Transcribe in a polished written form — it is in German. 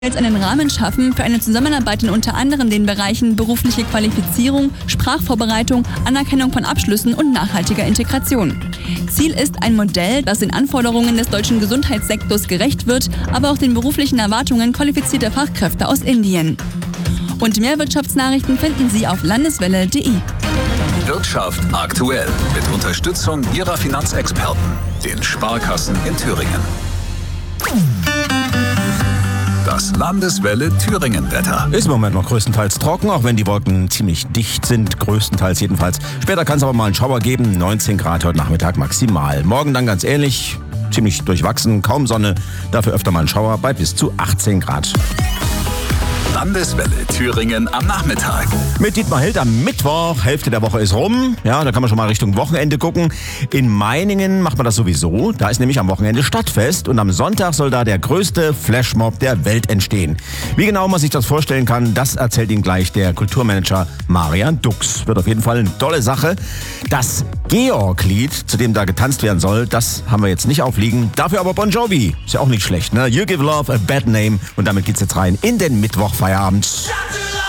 jetzt einen Rahmen schaffen für eine Zusammenarbeit in unter anderem den Bereichen berufliche Qualifizierung, Sprachvorbereitung, Anerkennung von Abschlüssen und nachhaltiger Integration. Ziel ist ein Modell, das den Anforderungen des deutschen Gesundheitssektors gerecht wird, aber auch den beruflichen Erwartungen qualifizierter Fachkräfte aus Indien. Und mehr Wirtschaftsnachrichten finden Sie auf landeswelle.de. Wirtschaft aktuell mit Unterstützung Ihrer Finanzexperten, den Sparkassen in Thüringen. Das Landeswelle Thüringen-Wetter. Ist im Moment noch größtenteils trocken, auch wenn die Wolken ziemlich dicht sind, größtenteils jedenfalls. Später kann es aber mal einen Schauer geben, 19 Grad heute Nachmittag maximal. Morgen dann ganz ähnlich, ziemlich durchwachsen, kaum Sonne, dafür öfter mal ein Schauer bei bis zu 18 Grad. Landeswelle Thüringen am Nachmittag. Mit Dietmar Hild am Mittwoch, Hälfte der Woche ist rum. Ja, da kann man schon mal Richtung Wochenende gucken. In Meiningen macht man das sowieso. Da ist nämlich am Wochenende Stadtfest und am Sonntag soll da der größte Flashmob der Welt entstehen. Wie genau man sich das vorstellen kann, das erzählt Ihnen gleich der Kulturmanager Marian Dux. Wird auf jeden Fall eine tolle Sache. Das Georg-Lied, zu dem da getanzt werden soll, das haben wir jetzt nicht aufliegen. Dafür aber Bon Jovi. Ist ja auch nicht schlecht, ne? You Give Love a Bad Name. Und damit geht's jetzt rein in den Mittwochfeierabend.